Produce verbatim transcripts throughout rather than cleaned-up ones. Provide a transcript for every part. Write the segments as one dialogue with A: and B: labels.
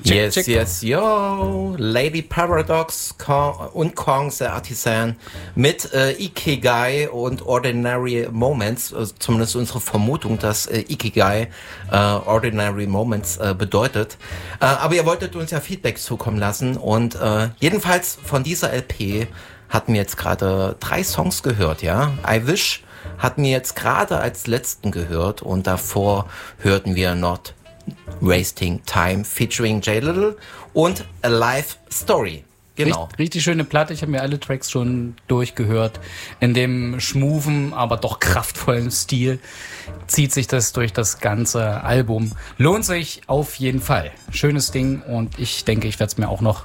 A: Check,
B: yes,
A: check.
B: yes, yo. Lady Paradox Kong und Kong the Artisan mit äh, Ikigai und Ordinary Moments. Äh, zumindest unsere Vermutung, dass äh, Ikigai äh, Ordinary Moments äh, bedeutet. Äh, aber ihr wolltet uns ja Feedback zukommen lassen. Und äh, jedenfalls von dieser L P hatten wir jetzt gerade drei Songs gehört, ja. I Wish hatten wir jetzt gerade als letzten gehört. Und davor hörten wir Not Wasting Time featuring J Little und A Life Story. Genau.
A: Richtig, richtig schöne Platte. Ich habe mir alle Tracks schon durchgehört. In dem schmoven, aber doch kraftvollen Stil zieht sich das durch das ganze Album. Lohnt sich auf jeden Fall. Schönes Ding und ich denke, ich werde es mir auch noch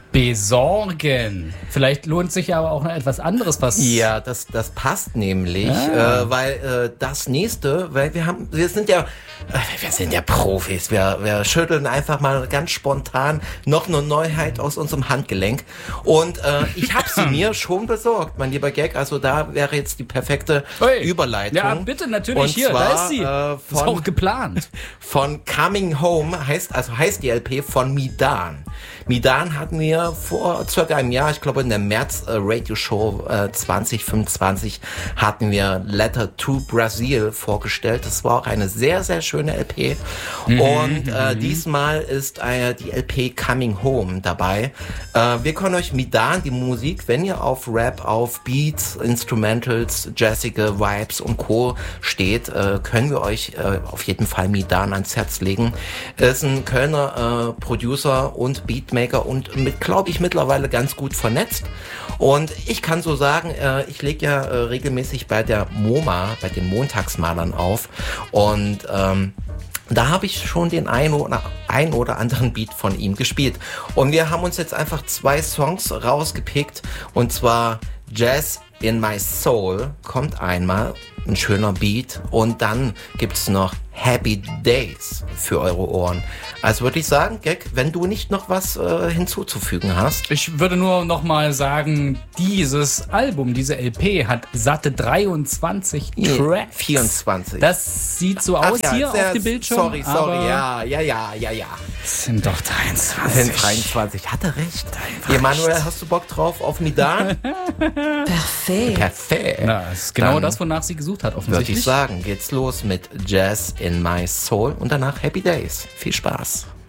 A: besorgen. Vielleicht lohnt sich aber auch noch etwas anderes, was...
B: Ja, das, das passt nämlich,
A: Ah.
B: äh, weil äh, das nächste, weil wir haben, wir sind ja, äh, wir sind ja Profis, wir, wir schütteln einfach mal ganz spontan noch eine Neuheit aus unserem Handgelenk und äh, ich habe sie mir schon besorgt, mein lieber Gag, also da wäre jetzt die perfekte
A: Ui.
B: Überleitung.
A: Ja, bitte, natürlich,
B: und
A: hier,
B: zwar,
A: da ist sie.
B: Äh,
A: Ist
B: von,
A: auch geplant.
B: von Coming Home heißt, also heißt die L P von Midan. Midan hatten wir vor circa einem Jahr, ich glaube in der März äh, Radio Show äh, zwanzig fünfundzwanzig hatten wir Letter to Brazil vorgestellt. Das war auch eine sehr, sehr schöne L P.
A: Mhm,
B: Und äh, diesmal ist äh, die L P Coming Home dabei. Äh, wir können euch Midan, die Musik, wenn ihr auf Rap, auf Beats, Instrumentals, jazzige Vibes und Co. steht, äh, können wir euch äh, auf jeden Fall Midan ans Herz legen. Ist ein Kölner äh, Producer und Beatmaker und mit, glaube ich, mittlerweile ganz gut vernetzt. Und ich kann so sagen, äh, ich lege ja äh, regelmäßig bei der MoMA, bei den Montagsmalern auf und ähm, da habe ich schon den ein oder, ein oder anderen Beat von ihm gespielt. Und wir haben uns jetzt einfach zwei Songs rausgepickt und zwar Jazz in My Soul kommt einmal, ein schöner Beat und dann gibt's noch Happy Days für eure Ohren. Also würde ich sagen, Gag, wenn du nicht noch was äh, hinzuzufügen hast.
A: Ich würde nur noch mal sagen, dieses Album, diese L P hat satte dreiundzwanzig Tracks.
B: vierundzwanzig.
A: Das sieht so aus
B: Ach ja,
A: hier
B: sehr-
A: auf dem Bildschirm.
B: Sorry, sorry,
A: aber
B: ja, ja, ja, ja, ja.
A: Es sind doch dreiundzwanzig.
B: Sind dreiundzwanzig, hat er recht. Emanuel, hast du Bock drauf auf Midan?
C: Perfekt.
B: Perfekt.
A: Na, das ist genau
B: Dann
A: das, wonach sie gesucht hat,
B: würde
A: offensichtlich.
B: ich sagen, geht's los mit Jazz in My Soul und danach Happy Days. Viel Spaß.